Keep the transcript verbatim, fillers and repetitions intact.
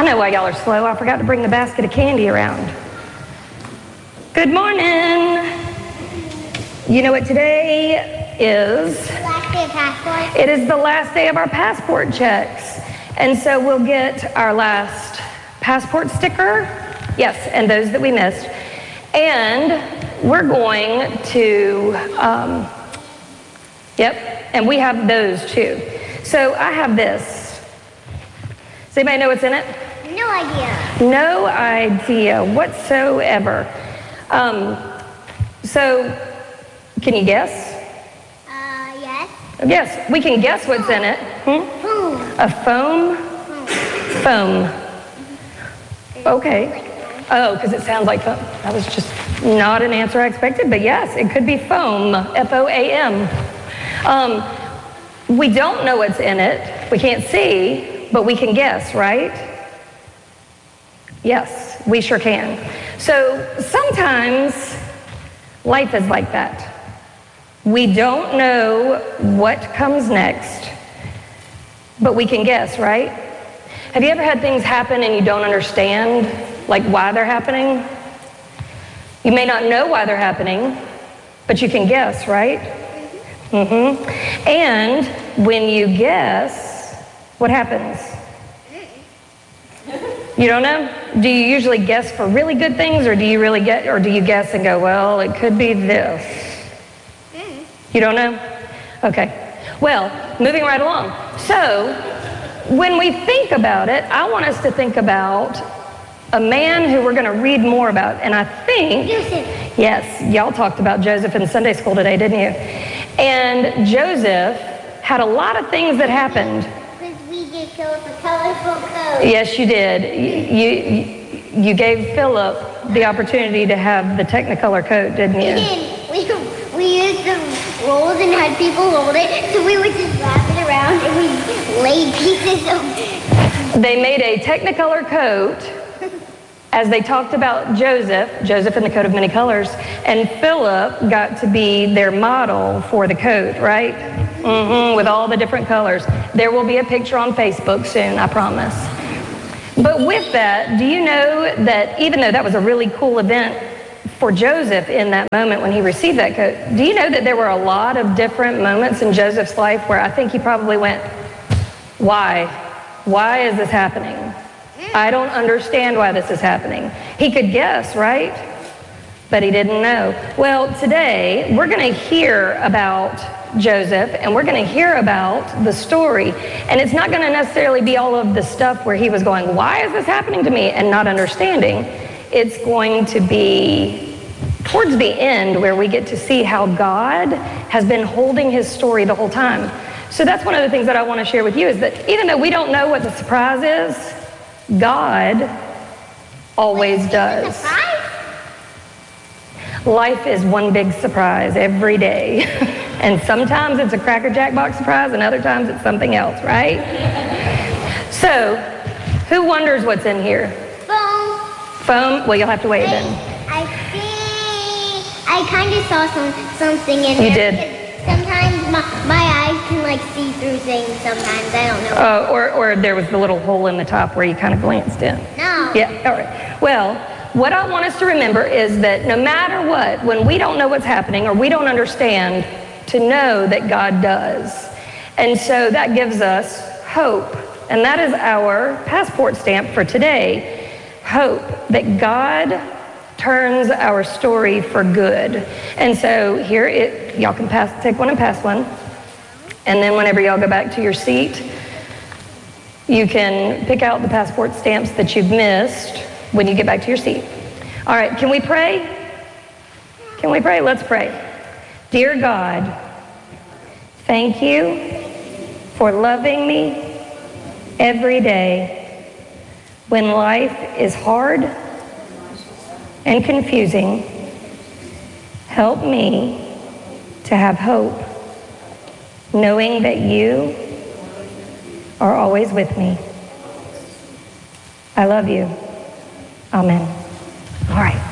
know why y'all are slow. I forgot to bring the basket of candy around. Good morning. You know what today is? Last day of passport. It is the last day of our passport checks. And so we'll get our last passport sticker. Yes, and those that we missed. And we're going to, um, yep, and we have those too. So I have this. Does anybody know what's in it? No idea. No idea whatsoever. Um, so, can you guess? Uh, yes. Yes, we can guess what's in it. Hmm? Foam. A foam? Foam. Okay. Oh, because it sounds like foam. That was just not an answer I expected, but yes, it could be foam. F O A M. Um, we don't know what's in it. We can't see, but we can guess, right? Yes, we sure can. So sometimes life is like that. We don't know what comes next, but we can guess, right? Have you ever had things happen and you don't understand, like why they're happening? You may not know why they're happening, but you can guess, right? Mm-hmm. And when you guess, what happens? You don't know? Do you usually guess for really good things, or do you really get, or do you guess and go, well, it could be this? You don't know? Okay. Well, moving right along. So, when we think about it, I want us to think about a man who we're going to read more about, and I think, Joseph. yes, y'all talked about Joseph in Sunday school today, didn't you? And Joseph had a lot of things that happened. Because we did Philip a colorful coat. Yes, you did. You, you, you gave Philip the opportunity to have the Technicolor coat, didn't We you? did. We, we used the rolls and had people hold it, so we would just wrap it around and we laid pieces of They made a Technicolor coat as they talked about Joseph, Joseph in the coat of many colors, and Philip got to be their model for the coat, right? Mm-hmm, with all the different colors. There will be a picture on Facebook soon, I promise. But with that, do you know that even though that was a really cool event for Joseph in that moment when he received that coat, do you know that there were a lot of different moments in Joseph's life where I think he probably went, why? Why is this happening? I don't understand why this is happening. He could guess, right? But he didn't know. Well, today we're going to hear about Joseph, and we're going to hear about the story. And it's not going to necessarily be all of the stuff where he was going, why is this happening to me, and not understanding. It's going to be towards the end where we get to see how God has been holding his story the whole time. So that's one of the things that I want to share with you, is that even though we don't know what the surprise is, God always Wait, does. surprise? Life is one big surprise every day. And sometimes it's a Cracker Jack box surprise, and other times it's something else, right? So, who wonders what's in here? Foam. Foam? Well, you'll have to wait I, then. I think I kind of saw some something in You there. did. because Sometimes my, my eyes can like see through things sometimes. I don't know. Uh, or, or there was the little hole in the top where you kind of glanced in. No. Yeah, all right. Well, what I want us to remember is that no matter what, when we don't know what's happening or we don't understand, to know that God does. And so that gives us hope. And that is our passport stamp for today. Hope that God turns our story for good. And so here, it, y'all can pass, take one and pass one. And then whenever y'all go back to your seat, you can pick out the passport stamps that you've missed when you get back to your seat. All right, can we pray? Can we pray? Let's pray. Dear God, thank you for loving me every day when life is hard and confusing. Help me to have hope, knowing that you are always with me. I love you. Amen. All right.